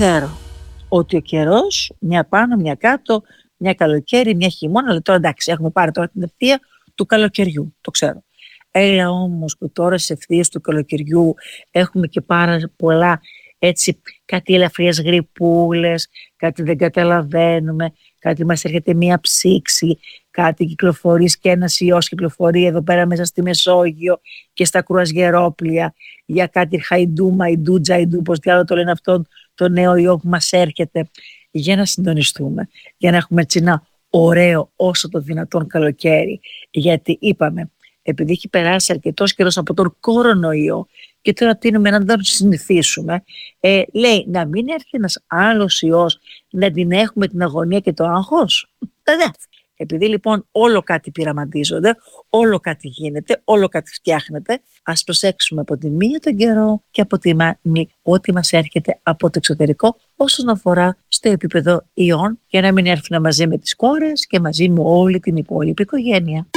ξέρω ότι ο καιρός, μια πάνω, μια κάτω, μια καλοκαίρι, μια χειμώνα, αλλά τώρα εντάξει, έχουμε πάρει τώρα την ευθεία του καλοκαιριού, το ξέρω. Έλα όμως που τώρα στις ευθείες του καλοκαιριού έχουμε και πάρα πολλά έτσι, κάτι ελαφριές γρυπούλες, κάτι δεν καταλαβαίνουμε, κάτι μας έρχεται μία ψήξη, κάτι κυκλοφορεί και ένας ιός κυκλοφορεί εδώ πέρα μέσα στη Μεσόγειο και στα κρουαζιερόπλια για κάτι χαϊντού, μαϊντού, τζαϊντού, πώς διάλογο το λένε αυτόν το νέο ιό που μας έρχεται, για να συντονιστούμε, για να έχουμε έτσι ένα ωραίο όσο το δυνατόν καλοκαίρι, γιατί είπαμε, επειδή έχει περάσει αρκετός καιρός από τον κορονοϊό και τώρα τείνουμε να τον συνηθίσουμε, λέει να μην έρθει ένας άλλος ιός να την έχουμε την αγωνία και το άγχος. Επειδή λοιπόν όλο κάτι πειραματίζονται, όλο κάτι γίνεται, όλο κάτι φτιάχνεται, ας προσέξουμε από τη μία τον καιρό και από τη άλλη ό,τι μας έρχεται από το εξωτερικό όσον αφορά στο επίπεδο ιών, για να μην έρθουν μαζί με τις κόρες και μαζί με όλη την υπόλοιπη οικογένεια.